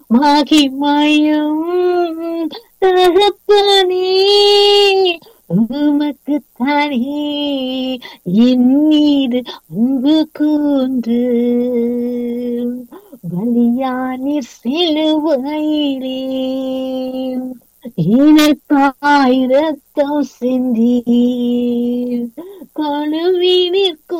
மகிமையும் தகப்பனே உமக்குத்தானே என் மீது அன்பு கூர்ந்து பலியானீர் சிலுவையிலே எனக்காய் ரத்தம் சிந்தி கழுவி நிற்கும்